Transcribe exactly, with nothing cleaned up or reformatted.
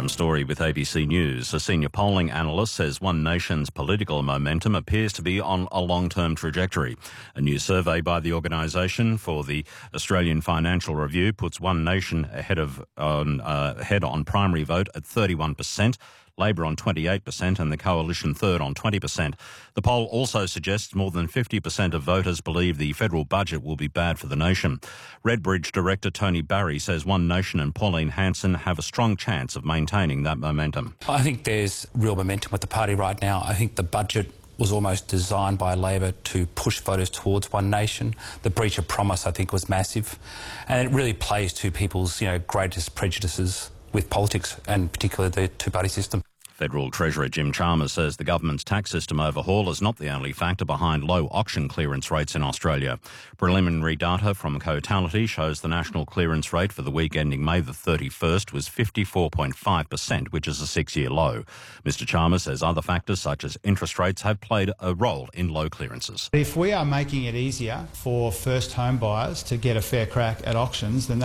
Tom Story with A B C News. A senior polling analyst says One Nation's political momentum appears to be on a long-term trajectory. A new survey by the organisation for the Australian Financial Review puts One Nation ahead of on uh, ahead on primary vote at thirty-one percent. Labor on twenty-eight percent and the Coalition third on twenty percent. The poll also suggests more than fifty percent of voters believe the federal budget will be bad for the nation. Redbridge director Tony Barry says One Nation and Pauline Hanson have a strong chance of maintaining that momentum. I think there's real momentum with the party right now. I think the budget was almost designed by Labor to push voters towards One Nation. The breach of promise, I think, was massive. And it really plays to people's, you know, greatest prejudices with politics and particularly the two-party system. Federal Treasurer Jim Chalmers says the government's tax system overhaul is not the only factor behind low auction clearance rates in Australia. Preliminary data from Cotality shows the national clearance rate for the week ending May the thirty-first was fifty-four point five percent, which is a six-year low. Mister Chalmers says other factors such as interest rates have played a role in low clearances. If we are making it easier for first home buyers to get a fair crack at auctions, then